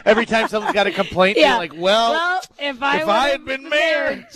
Every time someone's got a complaint, you're like, well, if I had been mayor.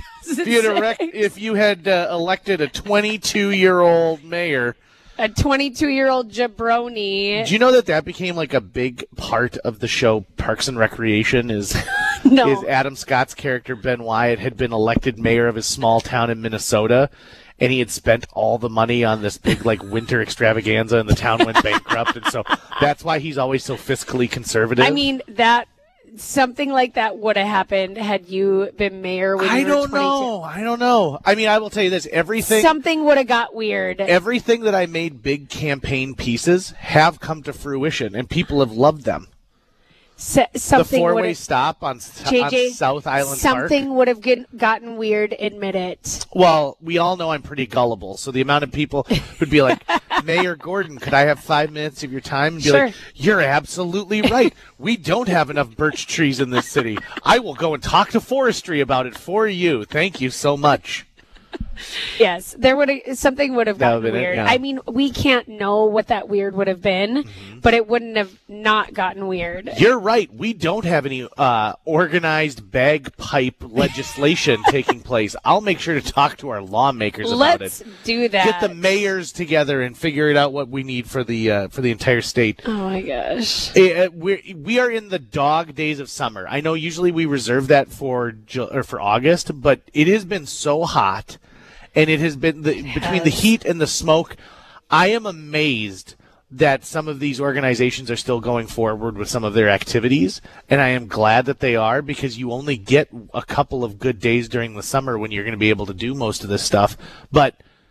If you had elected a 22-year-old mayor. A 22-year-old jabroni. Do you know that became like a big part of the show Parks and Recreation is Adam Scott's character Ben Wyatt had been elected mayor of his small town in Minnesota, and he had spent all the money on this big like winter extravaganza, and the town went bankrupt, and so that's why he's always so fiscally conservative. I mean, something like that would have happened had you been mayor when you were 22. I don't know. I mean, I will tell you this. Something would have got weird. Everything that I made big campaign pieces have come to fruition, and people have loved them. The four-way stop on South Island something Park. Would have gotten weird, admit it. Well, we all know I'm pretty gullible, so the amount of people would be like, Mayor Gordon, could I have 5 minutes of your time? And be like, you're absolutely right. We don't have enough birch trees in this city. I will go and talk to forestry about it for you. Thank you so much. Yes, something would have gotten weird. I mean, we can't know what that weird would have been, but it wouldn't have not gotten weird. You're right. We don't have any organized bagpipe legislation taking place. I'll make sure to talk to our lawmakers about it. Let's do that. Get the mayors together and figure it out what we need for the entire state. Oh my gosh. We are in the dog days of summer. I know usually we reserve that for August, but it has been so hot. And it has been between the heat and the smoke. I am amazed that some of these organizations are still going forward with some of their activities. And I am glad that they are, because you only get a couple of good days during the summer when you're going to be able to do most of this stuff. But,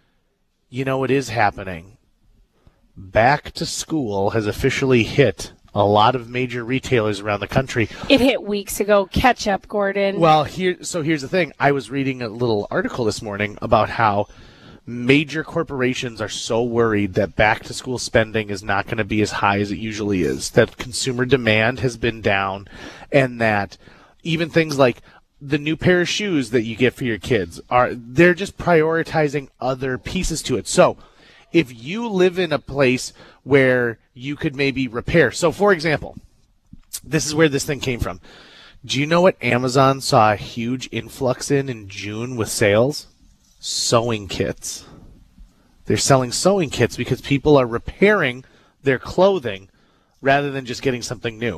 it is happening. Back to school has officially hit a lot of major retailers around the country. It hit weeks ago. Catch up, Gordon. Well, here's the thing. I was reading a little article this morning about how major corporations are so worried that back-to-school spending is not going to be as high as it usually is, that consumer demand has been down, and that even things like the new pair of shoes that you get for your kids, they're just prioritizing other pieces to it. So if you live in a place where you could maybe repair. So, for example, this is where this thing came from. Do you know what Amazon saw a huge influx in June with sales? Sewing kits. They're selling sewing kits because people are repairing their clothing rather than just getting something new.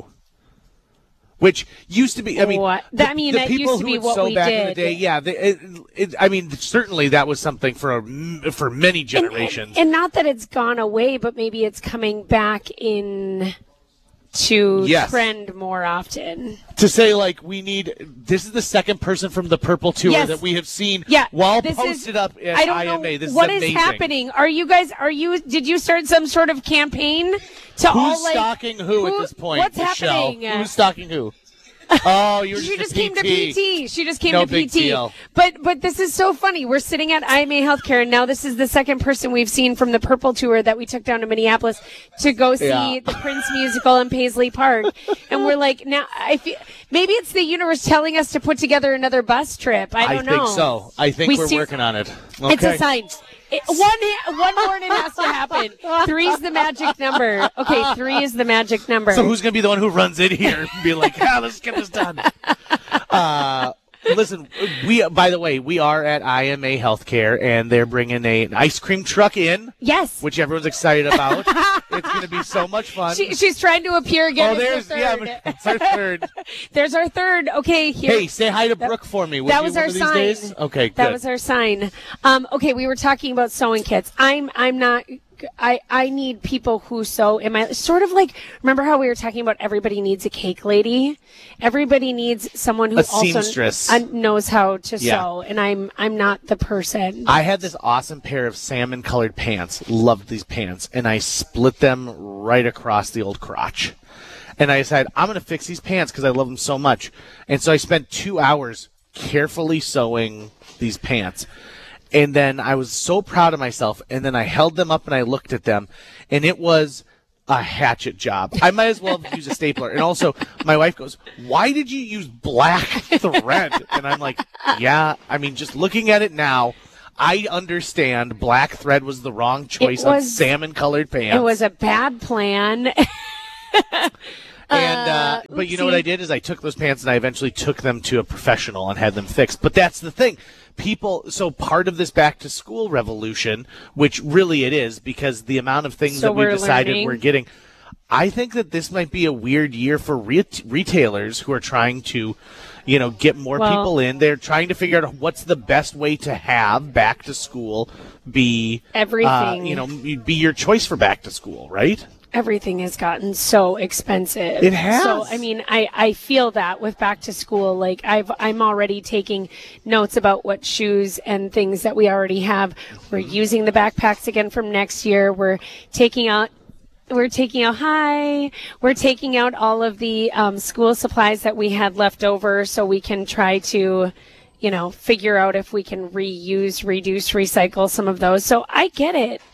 Which used to be, that used to be what we back did. In the day, yeah. Certainly that was something for many generations. And not that it's gone away, but maybe it's coming back in to trend more often. To say, this is the second person from the Purple Tour that we have seen while posted up at IMA. This is amazing. What is happening? Did you start some sort of campaign to Who's stalking who at this point? What's Michelle? happening? Who's stalking who? Oh, she just came to PT. She just came no to big PT. Deal. But this is so funny. We're sitting at IMA Healthcare, and now this is the second person we've seen from the Purple Tour that we took down to Minneapolis to go see the Prince musical in Paisley Park. And we're like, now I feel maybe it's the universe telling us to put together another bus trip. I don't know. I think so. I think we're working on it. Okay. It's a sign. One morning has to happen. 3's the magic number. Okay, 3 is the magic number. So who's going to be the one who runs in here and be like, let's get this done? Listen, by the way, we are at IMA Healthcare, and they're bringing an ice cream truck in. Yes. Which everyone's excited about. It's going to be so much fun. She's trying to appear again. It's our third. There's our third. Okay, here. Hey, say hi to Brooke for me. That was our sign. Days? Okay, good. That was our sign. Okay, we were talking about sewing kits. I'm not... I need people who sew. Sort of like, remember how we were talking about everybody needs a cake lady? Everybody needs someone who also knows how to sew, and I'm not the person. I had this awesome pair of salmon colored pants. Loved these pants, and I split them right across the old crotch. And I decided I'm going to fix these pants because I love them so much. And so I spent 2 hours carefully sewing these pants. And then I was so proud of myself, and then I held them up and I looked at them, and it was a hatchet job. I might as well have used a stapler. And also, my wife goes, "Why did you use black thread?" And I'm like, just looking at it now, I understand black thread was the wrong choice on salmon-colored pants. It was a bad plan. And but you know what I did is I took those pants and I eventually took them to a professional and had them fixed. But that's the thing. So part of this back to school revolution, which really it is, because the amount of things that we've decided we're getting, I think that this might be a weird year for retailers who are trying to, get more people in. They're trying to figure out what's the best way to have back to school be everything. Be your choice for back to school, right? Everything has gotten so expensive. It has. So, I feel that with back to school. Like, I'm already taking notes about what shoes and things that we already have. We're using the backpacks again from next year. We're taking out all of the school supplies that we had left over so we can try to, figure out if we can reuse, reduce, recycle some of those. So I get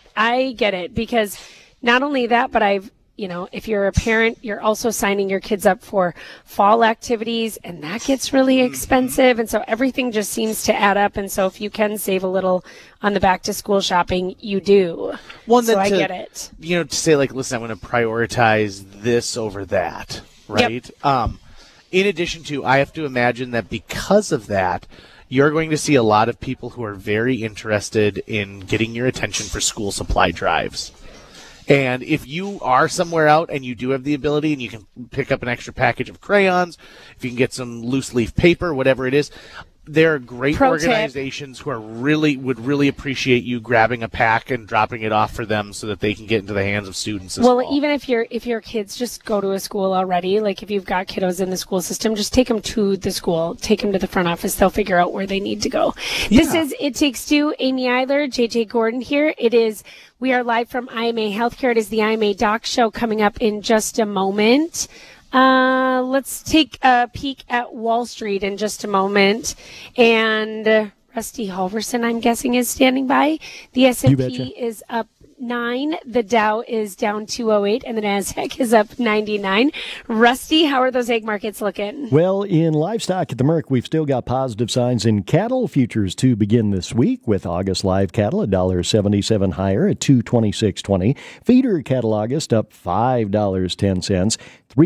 it because not only that, but if you're a parent, you're also signing your kids up for fall activities, and that gets really expensive. And so everything just seems to add up. And so if you can save a little on the back to school shopping, you do. So I get it. To say, like, listen, I'm going to prioritize this over that, right? Yep. In addition to, I have to imagine that because of that, you're going to see a lot of people who are very interested in getting your attention for school supply drives. And if you are somewhere out and you do have the ability and you can pick up an extra package of crayons, if you can get some loose leaf paper, whatever it is, there are great organizations who would really appreciate you grabbing a pack and dropping it off for them so that they can get into the hands of students as well. Well, even if your kids just go to a school already, like if you've got kiddos in the school system, just take them to the school, take them to the front office. They'll figure out where they need to go. Yeah. This is It Takes Two. Amy Eiler, JJ Gordon here. We are live from IMA Healthcare. It is the IMA Doc Show coming up in just a moment. Let's take a peek at Wall Street in just a moment. And Rusty Halverson, I'm guessing, is standing by. The S&P is up 9. The Dow is down 208, and the Nasdaq is up 99. Rusty, how are those egg markets looking? Well, in livestock at the Merc, we've still got positive signs in cattle futures to begin this week, with August live cattle $1.77 higher at $226.20. Feeder cattle August up $5.10,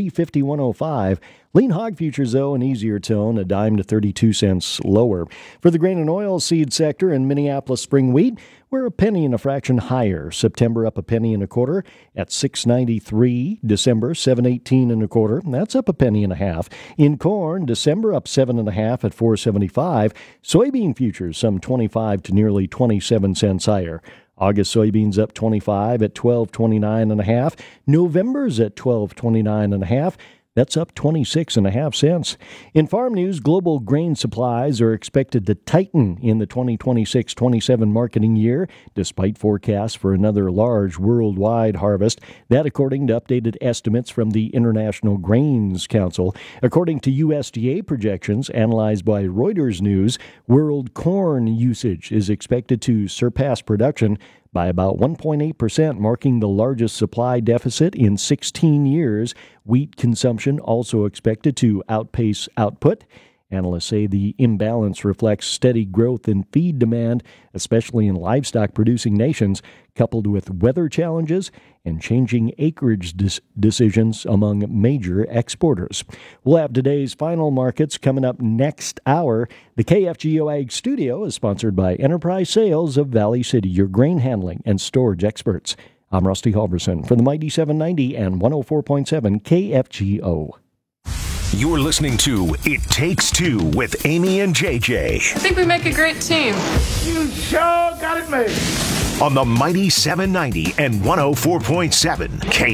$351.05. Lean hog futures, though, an easier tone, a dime to 32 cents lower. For the grain and oil seed sector in Minneapolis spring wheat, we're a penny and a fraction higher. September up a penny and a quarter at $6.93. December $7.18 and a quarter. That's up a penny and a half. In corn, December up 7.5 at $4.75. Soybean futures some 25 to nearly 27 cents higher. August soybeans up 25 at $12.29.5. November's at $12.29.5. That's up 26.5 cents. In farm news, global grain supplies are expected to tighten in the 2026-27 marketing year, despite forecasts for another large worldwide harvest. That according to updated estimates from the International Grains Council. According to USDA projections analyzed by Reuters News, world corn usage is expected to surpass production by about 1.8%, marking the largest supply deficit in 16 years. Wheat consumption also expected to outpace output. Analysts say the imbalance reflects steady growth in feed demand, especially in livestock-producing nations, coupled with weather challenges and changing acreage decisions among major exporters. We'll have today's final markets coming up next hour. The KFGO Ag Studio is sponsored by Enterprise Sales of Valley City, your grain handling and storage experts. I'm Rusty Halverson for the Mighty 790 and 104.7 KFGO. You're listening to It Takes Two with Amy and JJ. I think we make a great team. You sure got it made. On the Mighty 790 and 104.7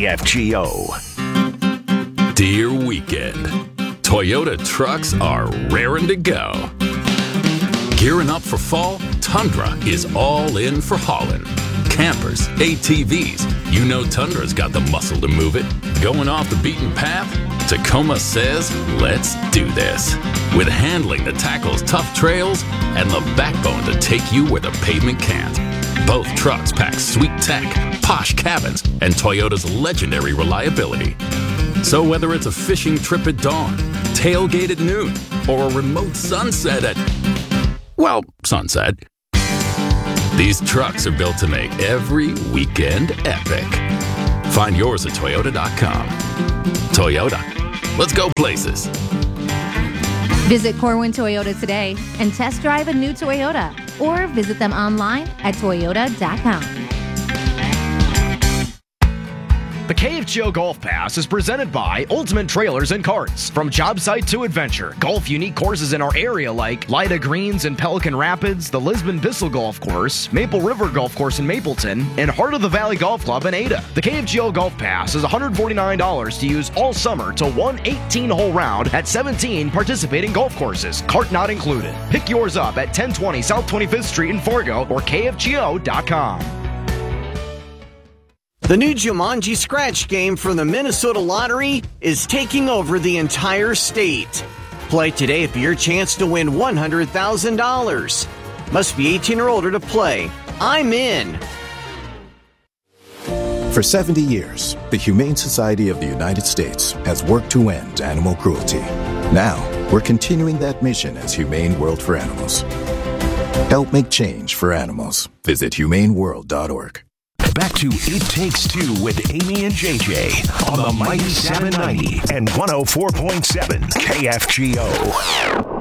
KFGO. Dear weekend, Toyota trucks are raring to go. Gearing up for fall, Tundra is all in for hauling. Campers, ATVs, you know Tundra's got the muscle to move it. Going off the beaten path? Tacoma says, let's do this. With handling that tackles tough trails and the backbone to take you where the pavement can't. Both trucks pack sweet tech, posh cabins, and Toyota's legendary reliability. So whether it's a fishing trip at dawn, tailgate at noon, or a remote sunset at, sunset, these trucks are built to make every weekend epic. Find yours at Toyota.com. Toyota. Let's go places. Visit Corwin Toyota today and test drive a new Toyota or visit them online at toyota.com. The KFGO Golf Pass is presented by Ultimate Trailers and Carts. From job site to adventure, golf unique courses in our area like Lida Greens in Pelican Rapids, the Lisbon Bissell Golf Course, Maple River Golf Course in Mapleton, and Heart of the Valley Golf Club in Ada. The KFGO Golf Pass is $149 to use all summer to one 18-hole round at 17 participating golf courses, cart not included. Pick yours up at 1020 South 25th Street in Fargo or KFGO.com. The new Jumanji Scratch game from the Minnesota Lottery is taking over the entire state. Play today for your chance to win $100,000. Must be 18 or older to play. I'm in. For 70 years, the Humane Society of the United States has worked to end animal cruelty. Now, we're continuing that mission as Humane World for Animals. Help make change for animals. Visit humaneworld.org. Back to It Takes Two with Amy and JJ on the Mighty 790 and 104.7 KFGO.